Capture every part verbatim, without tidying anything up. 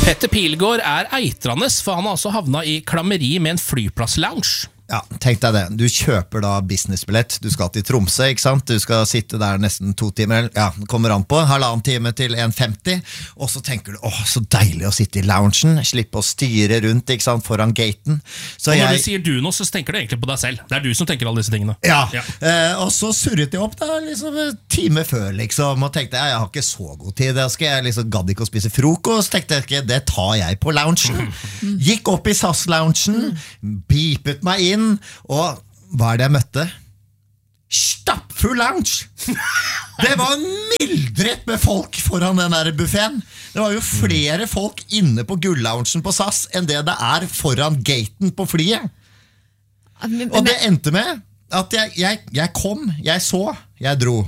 Petter Pilgaard er eitrandes, for han har altså havnet i klammeri med en flyplass-lounge. Ja, tenk deg det. Du kjøper da businessbillett. Du skal til Tromsø, ikke sant? Du skal sitte der nesten to timer. Ja, kommer an på. Halvannen time til en femti. Og så tenker du, åh, så deilig å sitte i loungen. Slippe å styre rundt, ikke sant? Foran gaten. Så og når jeg... du sier du nå, så tenker du egentlig på deg selv. Det er du som tenker alle disse tingene. Ja, ja. Eh, og så surret jeg opp da, liksom en time før, liksom. Og tenkte, jeg, jeg har ikke så god tid. Da skal jeg liksom gadd ikke å spise frokost. Tenkte jeg, det tar jeg på loungen. Gikk opp i S A S-loungen, beepet meg inn, og hva er det jeg møtte? Stappfull lounge! Det var mildret med folk foran den der buffeten. Det var jo flere folk inne på gull-loungen på S A S enn det det er foran gaten på flyet. Og det endte med at jeg, jeg, jeg kom, jeg så, jeg dro.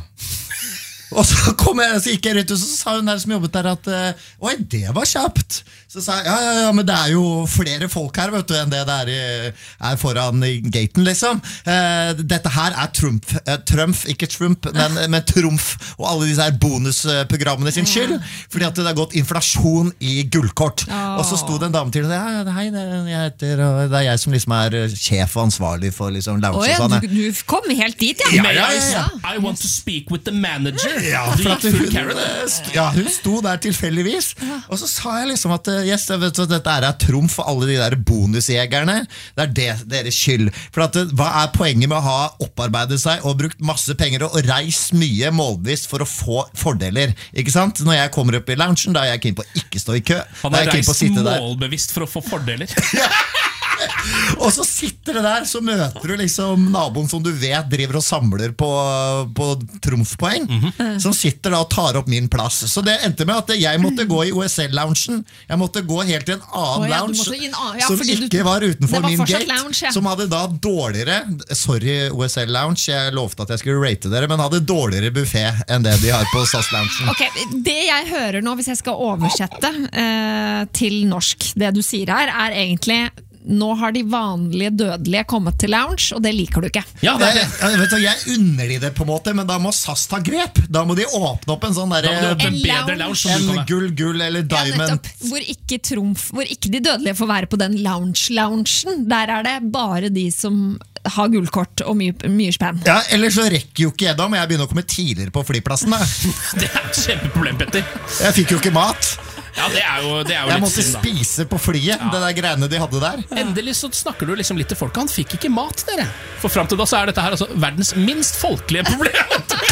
Og så kom jeg, så gikk jeg rett ut, så sa hun der som jobbet der at oi, det var kjapt. Så sa jeg, ja, ja, ja, men det er jo flere folk her, vet du, enn det der er foran gaten, liksom. Eh, dette her er Trump, eh, Trump, ikke Trump, men, men Trumf, og alle disse her bonusprogrammene sin skyld, fordi at det har gått inflasjon i gullkort. Og så sto det en dame til, ja, hei, det er, jeg heter, og det er jeg som liksom er sjef og ansvarlig for liksom lounge og sånn. Du, du kom helt dit, ja. Ja, ja, ja. I want to speak with the manager. Ja, for at hun, ja, hun sto der tilfeldigvis. Og så sa jeg liksom at yes, vet du, dette er trumf for alle de der bonusjegerne. Det er det, deres skyld. For at, hva er poenget med å ha opparbeidet seg og brukt masse penger og reist mye målbevisst for å få fordeler? Ikke sant? Når jeg kommer opp i loungen, da er jeg keen på å ikke stå i kø. Han har reist målbevisst for å få fordeler. Ja. Og så sitter det der, så møter du liksom naboen som du vet driver og samler på, på trumfpoeng, mm-hmm. som sitter da og tar opp min plass. Så det endte med at jeg måtte gå i O S L-loungen. Jeg måtte gå helt til en annen oh, ja, lounge inn, ah, ja, som ikke du, var utenfor var min gate, lounge, ja. Som hadde da dårligere, sorry O S L-lounge, jeg lovte at jeg skulle rate dere, men hadde dårligere buffet enn det de har på S A S-loungen. Okay, det jeg hører nå, hvis jeg skal oversette eh, til norsk, det du sier her, er egentlig nå har de vanlige dødelige kommet til lounge, og det liker du ikke. Ja, det er det. Jeg, vet du, jeg unner de det på en måte, men da må S A S ta grep. Da må de åpne opp en sånn der, en, en bedre lounge, en gull, gull eller diamond. Ja, hvor, ikke trumf, hvor ikke de dødelige får være på den lounge-loungen. Der er det bare de som har gullkort og mye, mye spenn. Ja, eller så rekker jo ikke jeg da, men jeg begynner å komme tidligere på flyplassen. Da. Det er et kjempeproblem, Petter. Jeg fikk jo ikke mat. Ja, det er jo, det er jo jeg litt måtte synd, spise på flyet, ja. Det der greiene de hadde der. Endelig så snakker du liksom litt til folk. Han fikk ikke mat, dere. For frem til da så er dette her altså verdens minst folkelige problem.